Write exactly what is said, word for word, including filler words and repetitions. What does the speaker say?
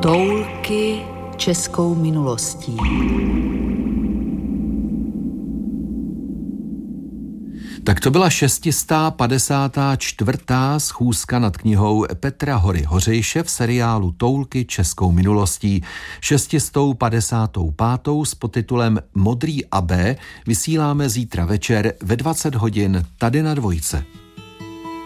Toulky českou minulostí. Tak to byla šestistá padesátá čtvrtá schůzka nad knihou Petra Hory Hořejše v seriálu Toulky českou minulostí. šestistou padesátou pátou s podtitulem Modrý Abbé vysíláme zítra večer ve dvacet hodin tady na Dvojce.